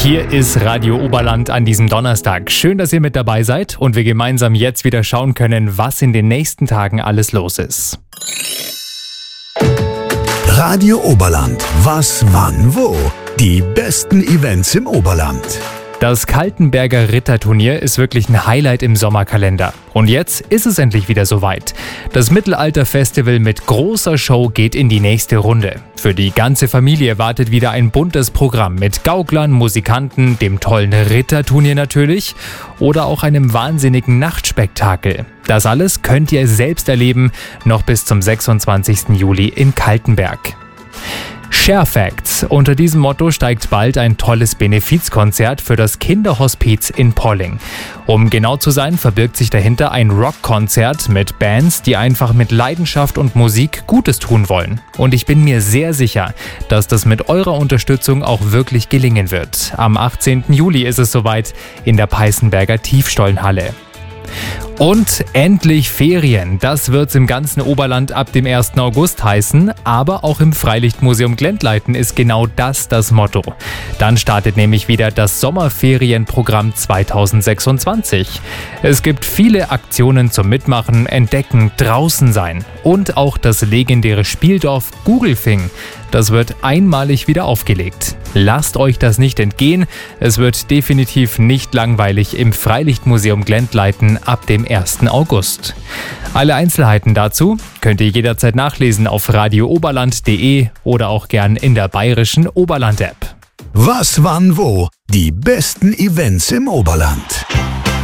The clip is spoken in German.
Hier ist Radio Oberland an diesem Donnerstag. Schön, dass ihr mit dabei seid und wir gemeinsam jetzt wieder schauen können, was in den nächsten Tagen alles los ist. Radio Oberland. Was, wann, wo? Die besten Events im Oberland. Das Kaltenberger Ritterturnier ist wirklich ein Highlight im Sommerkalender. Und jetzt ist es endlich wieder soweit. Das Mittelalter-Festival mit großer Show geht in die nächste Runde. Für die ganze Familie wartet wieder ein buntes Programm mit Gauklern, Musikanten, dem tollen Ritterturnier natürlich oder auch einem wahnsinnigen Nachtspektakel. Das alles könnt ihr selbst erleben, noch bis zum 26. Juli in Kaltenberg. Share Facts. Unter diesem Motto steigt bald ein tolles Benefizkonzert für das Kinderhospiz in Polling. Um genau zu sein, verbirgt sich dahinter ein Rockkonzert mit Bands, die einfach mit Leidenschaft und Musik Gutes tun wollen. Und ich bin mir sehr sicher, dass das mit eurer Unterstützung auch wirklich gelingen wird. Am 18. Juli ist es soweit in der Peißenberger Tiefstollenhalle. Und endlich Ferien. Das wird's im ganzen Oberland ab dem 1. August heißen, aber auch im Freilichtmuseum Glendleiten ist genau das Motto. Dann startet nämlich wieder das Sommerferienprogramm 2026. Es gibt viele Aktionen zum Mitmachen, Entdecken, draußen sein und auch das legendäre Spieldorf Gugelfing. Das wird einmalig wieder aufgelegt. Lasst euch das nicht entgehen, es wird definitiv nicht langweilig im Freilichtmuseum Glendleiten ab dem 1. August. Alle Einzelheiten dazu könnt ihr jederzeit nachlesen auf radiooberland.de oder auch gern in der bayerischen Oberland-App. Was, wann, wo? Die besten Events im Oberland.